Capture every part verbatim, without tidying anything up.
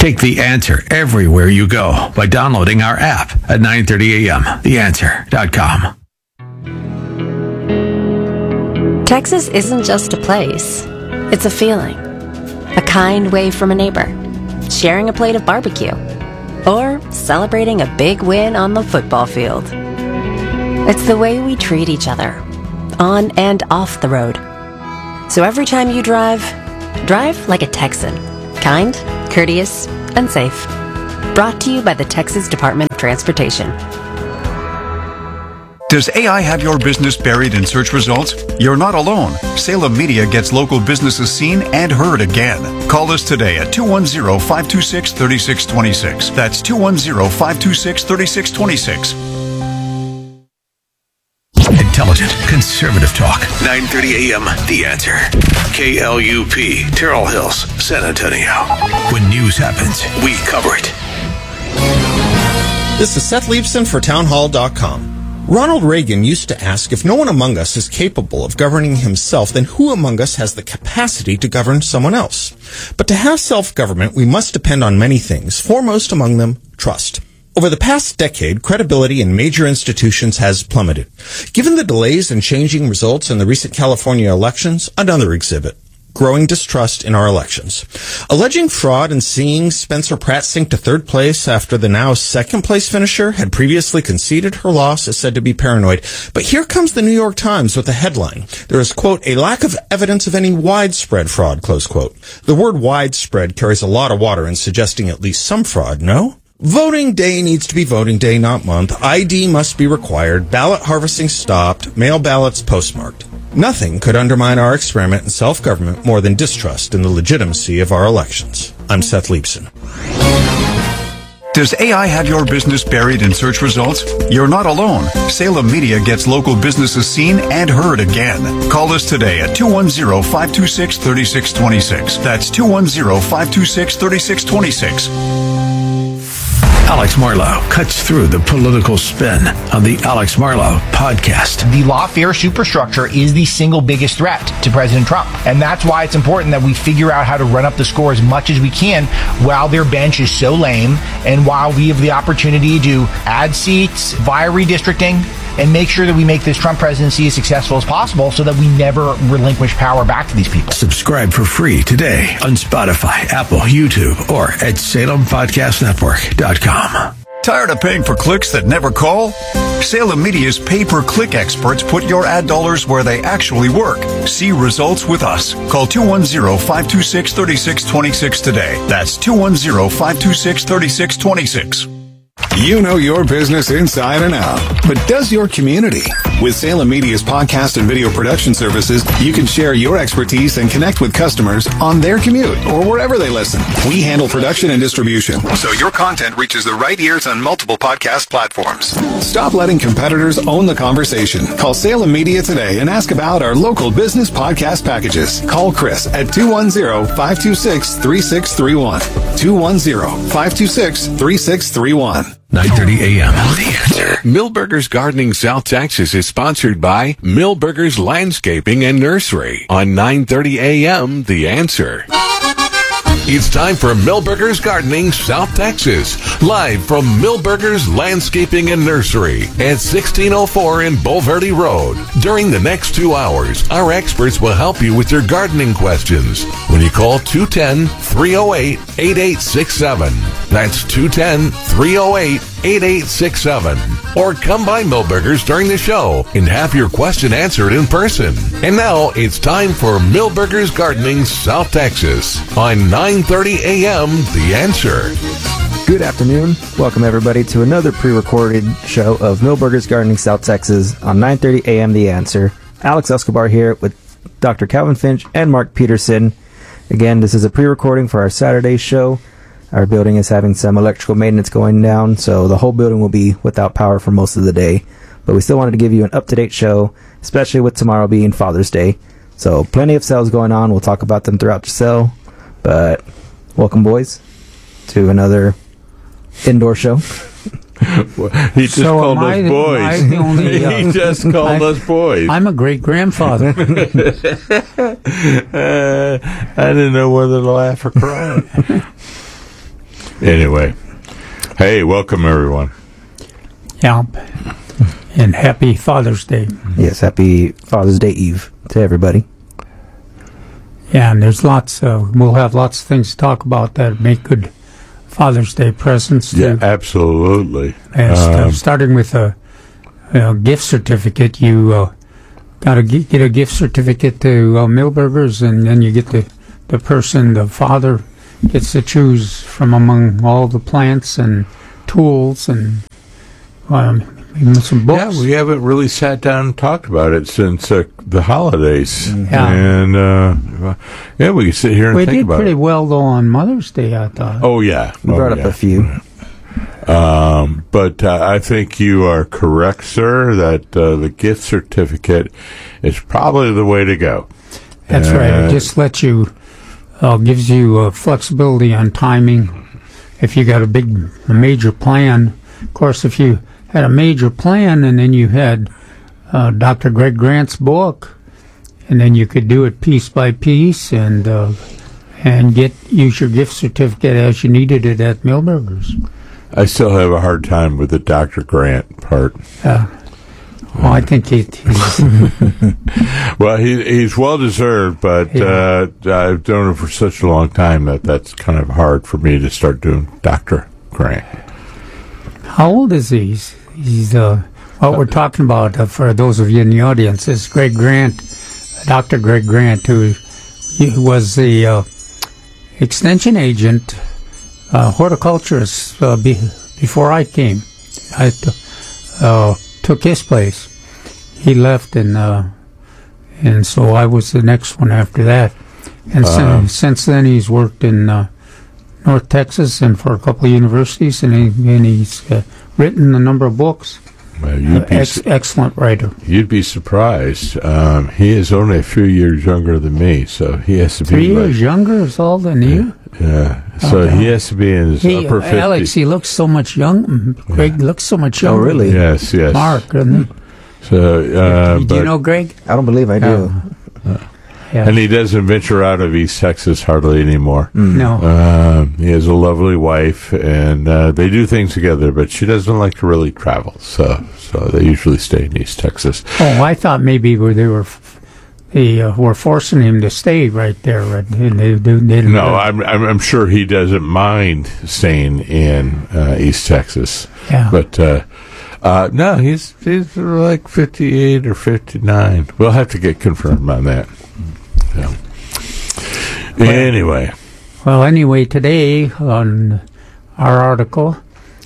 Take The Answer everywhere you go by downloading our app at nine thirty a.m. the answer dot com. Texas isn't just a place. It's a feeling. A kind wave from a neighbor. Sharing a plate of barbecue. Or celebrating a big win on the football field. It's the way we treat each other. On and off the road. So every time you drive, drive like a Texan. Kind, courteous, and safe. Brought to you by the Texas Department of Transportation. Does A I have your business buried in search results? You're not alone. Salem Media gets local businesses seen and heard again. Call us today at two one zero, five two six, three six two six. That's two one zero, five two six, three six two six. Intelligent, conservative talk. nine thirty a.m. The Answer. K L U P, Terrell Hills, San Antonio. When news happens, we cover it. This is Seth Leibson for townhall dot com. Ronald Reagan used to ask, if no one among us is capable of governing himself, then who among us has the capacity to govern someone else? But to have self-government, we must depend on many things, foremost among them, trust. Over the past decade, credibility in major institutions has plummeted. Given the delays and changing results in the recent California elections, another exhibit. Growing distrust in our elections. Alleging fraud and seeing Spencer Pratt sink to third place after the now second place finisher had previously conceded her loss is said to be paranoid. But here comes the New York Times with a headline. There is, quote, a lack of evidence of any widespread fraud, close quote. The word widespread carries a lot of water in suggesting at least some fraud, no? Voting day needs to be voting day, not month. I D must be required. Ballot harvesting stopped. Mail ballots postmarked. Nothing could undermine our experiment in self-government more than distrust in the legitimacy of our elections. I'm Seth Leibson. Does A I have your business buried in search results? You're not alone. Salem Media gets local businesses seen and heard again. Call us today at two one zero, five two six, three six two six. That's two one zero, five two six, three six two six. Alex Marlow cuts through the political spin on the Alex Marlow podcast. The lawfare superstructure is the single biggest threat to President Trump. And that's why it's important that we figure out how to run up the score as much as we can while their bench is so lame and while we have the opportunity to add seats via redistricting and make sure that we make this Trump presidency as successful as possible so that we never relinquish power back to these people. Subscribe for free today on Spotify, Apple, YouTube, or at salem podcast network dot com. Tired of paying for clicks that never call? Salem Media's pay-per-click experts put your ad dollars where they actually work. See results with us. Call two one zero, five two six, three six two six today. That's two one zero, five two six, three six two six. You know your business inside and out, but does your community? With Salem Media's podcast and video production services, you can share your expertise and connect with customers on their commute or wherever they listen. We handle production and distribution, so your content reaches the right ears on multiple podcast platforms. Stop letting competitors own the conversation. Call Salem Media today and ask about our local business podcast packages. Call Chris at two one zero, five two six, three six three one. two one zero, five two six, three six three one. nine thirty a.m. The Answer. Millburgers Gardening South Texas is sponsored by Millburgers Landscaping and Nursery on nine thirty a.m. The Answer. It's time for Millburgers Gardening South Texas, live from Millburgers Landscaping and Nursery at sixteen oh four in Bulverde Road. During the next two hours, our experts will help you with your gardening questions when you call two one zero, three oh eight, eight eight six seven. That's two one zero, three oh eight, eight eight six seven. Or come by Millburgers during the show and have your question answered in person. And now it's time for Millburgers Gardening South Texas on nine thirty a.m. The Answer. Good afternoon. Welcome everybody to another pre-recorded show of Millburgers Gardening South Texas on nine thirty a.m. The Answer. Alex Escobar here with Doctor Calvin Finch and Mark Peterson. Again, this is a pre-recording for our Saturday show. Our building is having some electrical maintenance going down, so the whole building will be without power for most of the day. But we still wanted to give you an up-to-date show, especially with tomorrow being Father's Day. So plenty of sales going on. We'll talk about them throughout the show. But welcome, boys, to another indoor show. He just so called us I, boys. The only, uh, he just called I, us boys. I'm a great-grandfather. uh, I didn't know whether to laugh or cry. Anyway, hey, welcome everyone. Yeah, and happy Father's Day. Yes, happy Father's Day Eve to everybody. Yeah, and there's lots. Uh, we'll have lots of things to talk about that make good Father's Day presents. Yeah, too. absolutely. And st- Um, starting with a, a gift certificate, you uh, got to get a gift certificate to uh, Millburgers, and then you get the the person, the father, gets to choose from among all the plants and tools and um, even some books. Yeah, we haven't really sat down and talked about it since uh, the holidays. Yeah. And, uh, yeah, we can sit here and we think did about pretty it. well, though, on Mother's Day, I thought. Oh, yeah. We oh, brought yeah. up a few. Um, but uh, I think you are correct, sir, that uh, the gift certificate is probably the way to go. That's Uh, right. It just lets you, uh, gives you uh, flexibility on timing. If you got a big, a major plan, of course, if you had a major plan and then you had uh, Doctor Greg Grant's book, and then you could do it piece by piece and uh, and get use your gift certificate as you needed it at Millburgers. I still have a hard time with the Doctor Grant part. Uh, well, I think he, he's Well, he he's well deserved, but uh, I've known him for such a long time that that's kind of hard for me to start doing Doctor Grant. How old is he? He's, he's uh, what we're talking about, uh, for those of you in the audience, is Greg Grant, Doctor Greg Grant, who he was the uh, extension agent, uh, horticulturist, uh, be, before I came. I uh, took his place. He left, and uh, and so I was the next one after that. And Uh, since, since then, he's worked in uh, North Texas and for a couple of universities, and, he, and he's uh, written a number of books. Well, you'd Uh, be ex- su- excellent writer. You'd be surprised. Um, he is only a few years younger than me, so he has to be Three like- years younger is all than you? Yeah, so Okay. he has to be in his He, upper fifties. Alex, he looks so much young. Greg looks so much younger. really? than Yes, yes. Mark, doesn't he? So, uh, Do but, you know Greg? I don't believe I do. Yeah. and he doesn't venture out of East Texas hardly anymore. No. Um, he has a lovely wife, and uh, they do things together, but she doesn't like to really travel, so so they usually stay in East Texas. Oh, I thought maybe where they were, f- they uh, were forcing him to stay right there. Right? And they, they, they didn't No, I'm, I'm I'm sure he doesn't mind staying in uh, East Texas. Yeah. But uh, uh, no, he's he's like fifty-eight or fifty-nine. We'll have to get confirmed on that. So. Anyway, Well, anyway, today on our article,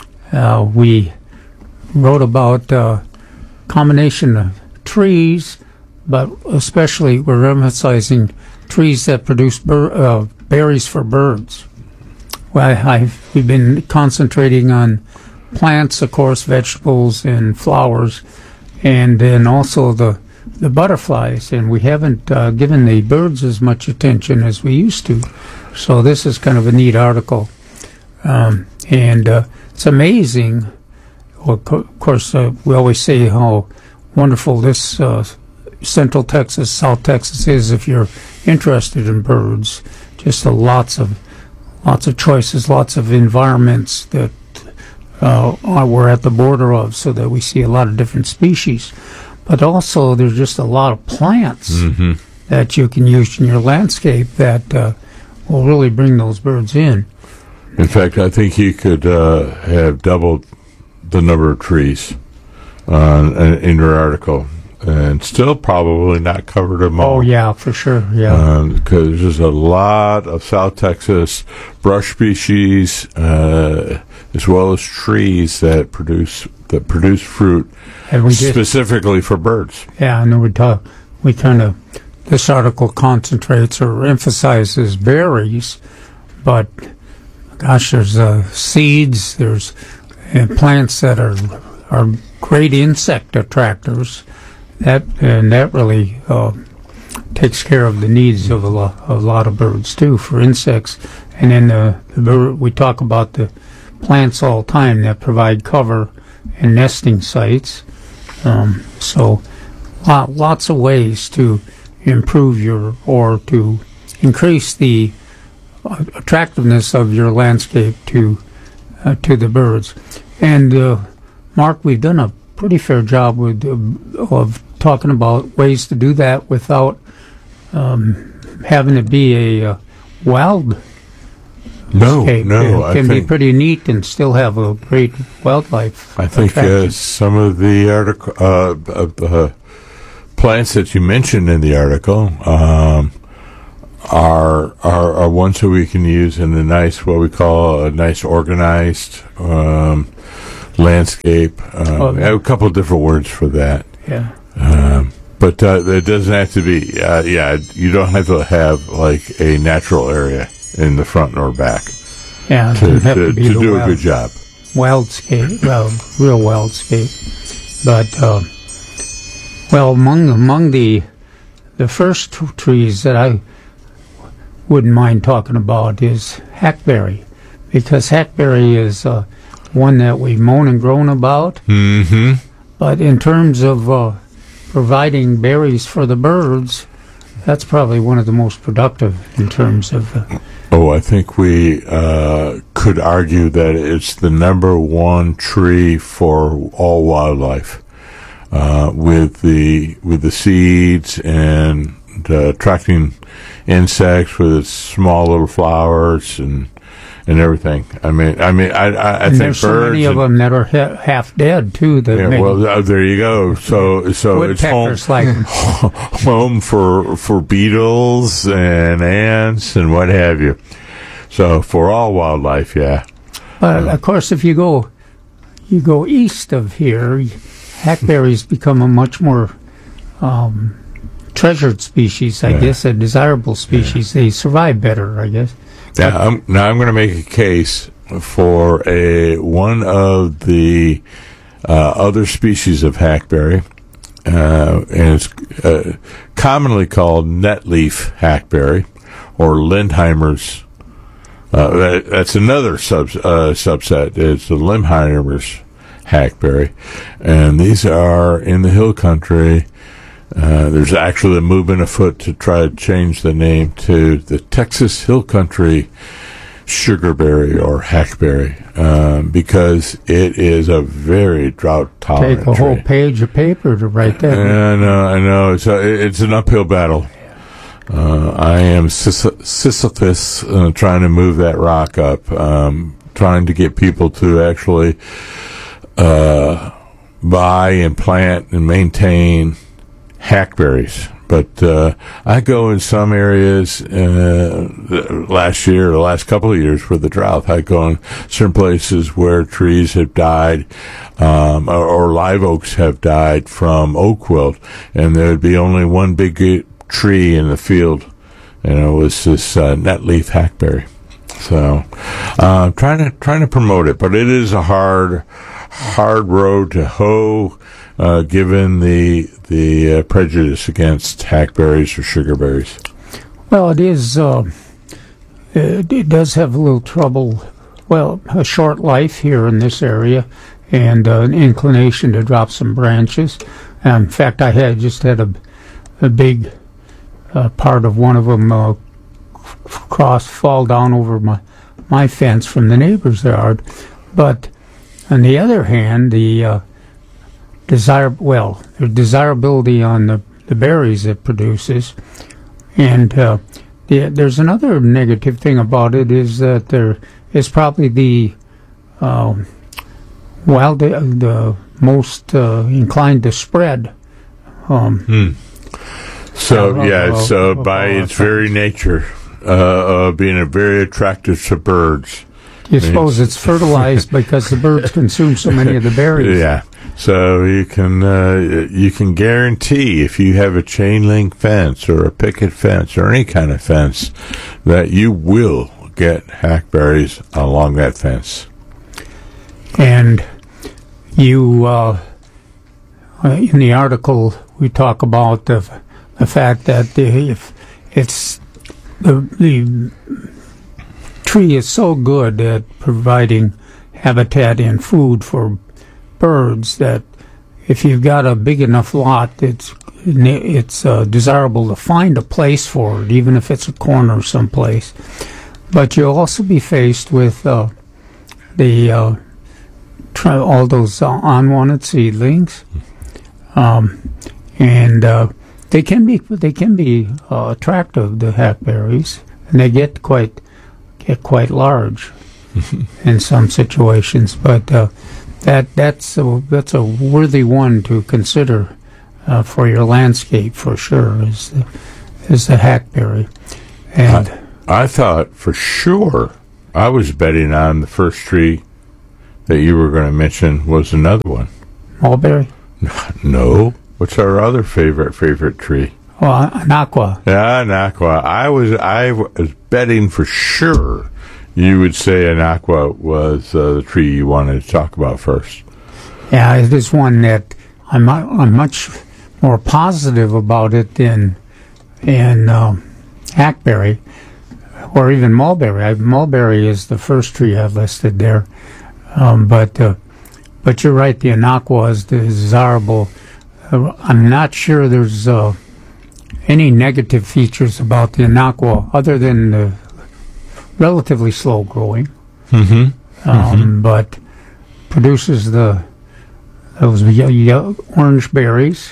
uh, we wrote about uh, combination of trees, but especially we're emphasizing trees that produce bur- uh, berries for birds. Well, I've, we've been concentrating on plants, of course, vegetables and flowers, and then also the the butterflies, and we haven't uh, given the birds as much attention as we used to. So this is kind of a neat article, um, and uh, it's amazing. Well, co- of course, uh, we always say how wonderful this uh, Central Texas, South Texas is if you're interested in birds. Just a lots of lots of choices, lots of environments that uh, are, we're at the border of, so that we see a lot of different species. But also, there's just a lot of plants mm-hmm. that you can use in your landscape that uh, will really bring those birds in. in fact, I think he could uh, have doubled the number of trees uh, in your article, and still probably not covered them all. Oh, yeah, for sure, yeah. Because there's a lot of South Texas brush species, uh, as well as trees that produce that produce fruit And we did- specifically for birds. Yeah, and then we talk, we kind of, this article concentrates or emphasizes berries, but gosh, there's uh, seeds, there's uh, plants that are are great insect attractors. That and that really uh, takes care of the needs of a lot, a lot of birds too for insects. And then the, the bird, we talk about the plants all the time that provide cover and nesting sites. Um, so lot, lots of ways to improve your or to increase the uh, attractiveness of your landscape to uh, to the birds. And uh, Mark, we've done a pretty fair job with uh, of talking about ways to do that without um, having it be a uh, wild. No, escape. no, It I can be think- pretty neat and still have a great wildlife. I think uh, attraction. some of the article uh, uh, uh, plants that you mentioned in the article um, are, are are ones that we can use in a nice, what we call a nice organized um, landscape. Um, Oh, I have a couple of different words for that. Yeah. Um, but uh, it doesn't have to be. Uh, yeah, you don't have to have like a natural area in the front nor back Yeah, it to, doesn't have to, to be to the do a wild- good job. Wildscape, well, real wildscape. But uh, well, among among the the first t- trees that I wouldn't mind talking about is hackberry, because hackberry is uh, one that we moan and groan about. Mm-hmm. But in terms of uh, providing berries for the birds, that's probably one of the most productive in terms of. Uh, Oh, I think we uh, could argue that it's the number one tree for all wildlife, uh, with the with the seeds and uh, attracting insects with its small little flowers and and everything. I mean, I mean, I I, I and think there's so birds many of and- them that are ha- half dead too. That Yeah, maybe well, uh, there you go. So, so it's home, woodpeckers like 'em. home for for beetles and ants and what have you. So, for all wildlife, yeah. But of course, if you go, you go east of here, hackberries become a much more um, treasured species, I Yeah. guess, a desirable species. They survive better, I guess. Now, I'm, now I'm going to make a case for a one of the uh, other species of hackberry, uh, and it's uh, commonly called netleaf hackberry, or Lindheimer's. Uh, that, that's another sub, uh, subset. It's the Lindheimer's hackberry, and these are in the hill country. Uh, there's actually a movement afoot to try to change the name to the Texas Hill Country sugarberry or hackberry, um, because it is a very drought tolerant Take a whole tree. page of paper to write that. I know, I know. It's a, it's an uphill battle. Uh, I am Sis- Sisyphus uh, trying to move that rock up, um, trying to get people to actually uh, buy and plant and maintain hackberries. But uh, I go in some areas uh, last year, the last couple of years with the drought, I go in certain places where trees have died, um, or, or live oaks have died from oak wilt, and there would be only one big tree in the field, and it was this uh, netleaf hackberry. So, uh, trying to trying to promote it, but it is a hard, hard road to hoe, uh, given the the uh, prejudice against hackberries or sugarberries. Well, it is. Uh, it, it does have a little trouble. Well, a short life here in this area, and uh, an inclination to drop some branches. Um, in fact, I had just had a a big uh, part of one of them uh, cross fall down over my my fence from the neighbor's yard. But on the other hand, the uh, desire well, the desirability on the, the berries it produces, and uh, the, there's another negative thing about it is that there is probably the uh, wild the, the most uh, inclined to spread. Um, Hmm. So Uh, yeah, uh, so uh, by uh, its very nature, uh, uh, being a very attractive to birds. You suppose it's fertilized because the birds consume so many of the berries. Yeah. So you can uh, you can guarantee if you have a chain link fence or a picket fence or any kind of fence that you will get hackberries along that fence. And you, uh, in the article, we talk about the, the fact that the, if it's the the tree is so good at providing habitat and food for birds that if you've got a big enough lot, it's it's uh, desirable to find a place for it, even if it's a corner someplace. But you'll also be faced with uh, the uh, try all those uh, unwanted seedlings, um, and uh, they can be they can be uh, attractive, the hackberries, and they get quite get quite large in some situations. But uh, that that's a, that's a worthy one to consider uh, for your landscape for sure. Is the, is the hackberry, and I, I thought for sure I was betting on the first tree that you were going to mention was another one. Mulberry? No. What's our other favorite favorite tree? Well, an aqua. Yeah, an aqua. I was I was betting for sure you would say an aqua was uh, the tree you wanted to talk about first. Yeah, it is one that I'm I'm much more positive about it than in um, hackberry or even mulberry. I, mulberry is the first tree I listed there, um, but uh, but you're right. The anaqua is desirable. Uh, I'm not sure there's uh, any negative features about the anaqua other than the relatively slow growing, mm-hmm. Um, mm-hmm. but produces the those yellow, yellow, orange berries,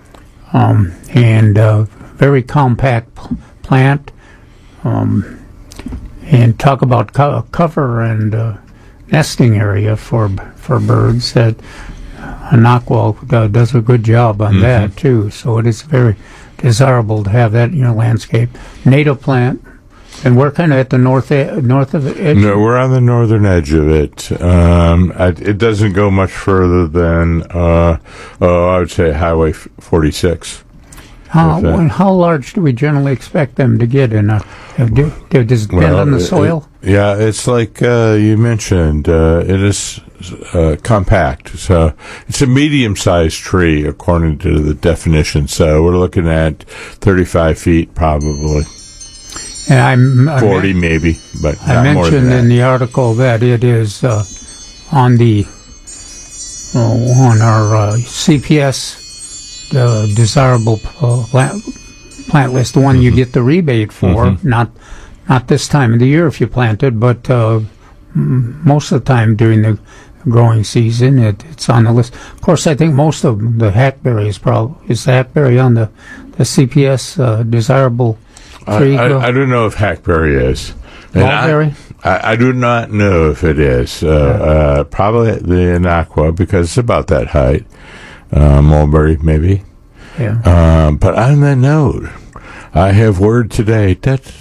um, and uh, very compact p- plant. Um, and talk about co- cover and uh, nesting area for for birds. That anaqua uh, does a good job on mm-hmm. that too. So it is very desirable to have that in your landscape. Native plant. And we're kind of at the north e- north of the edge. No, we're on the northern edge of it. Um, I, it doesn't go much further than, uh, oh, I would say Highway forty-six. How when, how large do we generally expect them to get in a? Do, do, does it depend well, on the soil? It, yeah, it's like uh, you mentioned. Uh, it is uh, compact, so it's a medium-sized tree according to the definition. So we're looking at thirty-five feet probably. And I'm, I forty men- maybe, but I not mentioned more than that. in the article that it is uh, on the uh, on our uh, C P S uh, desirable uh, plant, plant list, the one mm-hmm. you get the rebate for. Mm-hmm. Not not this time of the year if you plant it, but uh, m- most of the time during the growing season, it, it's on the list. Of course, I think most of the hackberry is probably is the hackberry on the the C P S uh, desirable. I, I, I don't know if hackberry is. Mulberry? I, I, I do not know if it is. Uh, yeah. uh, probably the anaqua, because it's about that height. Uh, mulberry, maybe. Yeah. Um, but on that note, I have word today.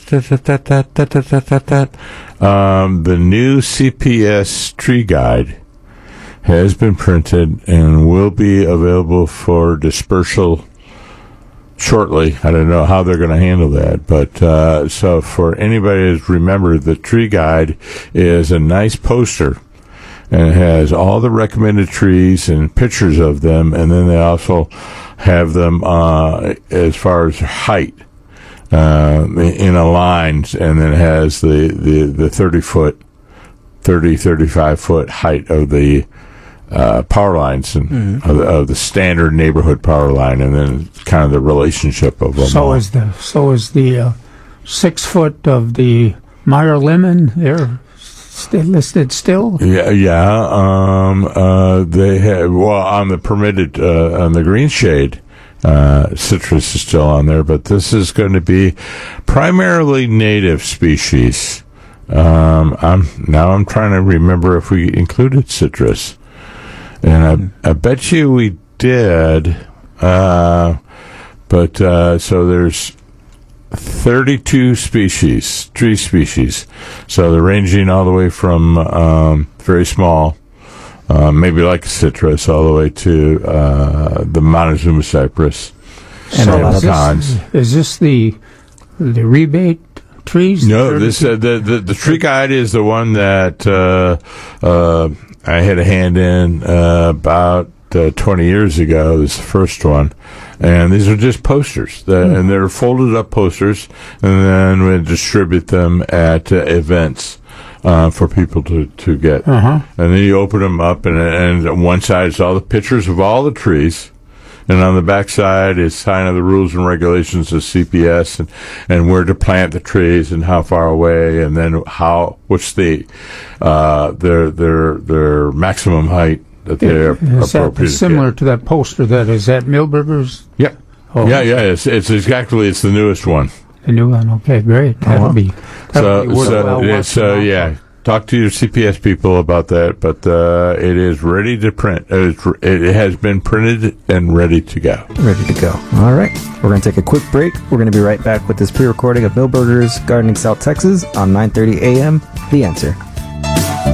Um, the new C P S tree guide has been printed and will be available for dispersal shortly. I don't know how they're going to handle that, but uh, so for anybody who's remembered, the tree guide is a nice poster, and it has all the recommended trees and pictures of them, and then they also have them uh, as far as height uh, in a line, and then it has the the the thirty foot, thirty thirty-five foot height of the Uh, power lines and mm-hmm. of, the, of the standard neighborhood power line, and then kind of the relationship of them. So all. is the so is the uh, six foot of the Meyer lemon. They're st- listed still. Yeah, yeah. Um, uh, they have well on the permitted uh, on the green shade. Uh, citrus is still on there, but this is going to be primarily native species. Um, I'm now I'm trying to remember if we included citrus. And I, I bet you we did, uh, but uh, so there's thirty-two species, tree species. So they're ranging all the way from um, very small, uh, maybe like citrus, all the way to uh, the Montezuma cypress. And so is, this, is this the the rebate trees? No, this uh, the, the the tree guide is the one that. Uh, uh, I had a hand in uh, about uh, twenty years ago. This is the first one. And these are just posters. The, mm. And they're folded up posters. And then we distribute them at uh, events uh, for people to, to get. Uh-huh. And then you open them up, and, and on one side is all the pictures of all the trees. And on the back side is sign of the rules and regulations of C P S and, and where to plant the trees and how far away, and then how, what's the, uh, their, their, their maximum height that they're Is that appropriate. similar to that poster that is at Millburgers? Yeah. Oh. Yeah, yeah, it's, it's exactly, it's the newest one. The new one, okay, great. That'll wow. be, that'll So, be so worthwhile it's, watching uh, also. yeah, talk to your C P S people about that, but, uh, it is ready to print. It's, it has been printed and ready to go. Ready to go. All right. We're going to take a quick break. We're going to be right back with this pre-recording of Millburgers Gardening South Texas on nine thirty a.m. The Answer.